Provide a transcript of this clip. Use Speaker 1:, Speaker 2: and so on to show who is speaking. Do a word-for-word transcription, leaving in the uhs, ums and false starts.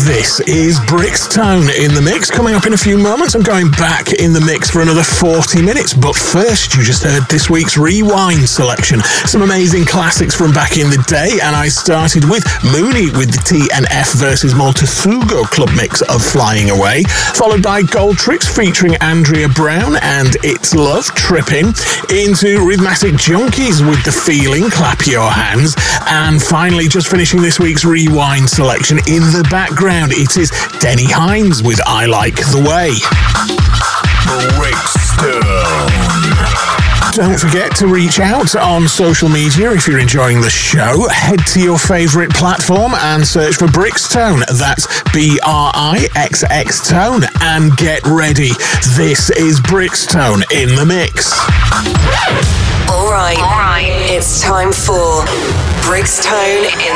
Speaker 1: This is Brixtone in the mix. Coming up in a few moments, I'm going back in the mix for another forty minutes. But first, you just heard this week's Rewind selection. Some amazing classics from back in the day, and I started with Mooney with the T N F versus Multithugo club mix of Flying Away, followed by Gold Tricks featuring Andrea Brown and It's Love, Tripping, into Rhythmatic Junkies with The Feeling, Clap Your Hands, and finally, just finishing this week's Rewind selection, in the background, it is Denny Hines with I Like the Way.
Speaker 2: Brixtone.
Speaker 1: Don't forget to reach out on social media if you're enjoying the show. Head to your favourite platform and search for Brixtone. That's B R I X X Tone. And get ready. This is Brixtone in the mix.
Speaker 3: All right. All right. It's time for Brixtone in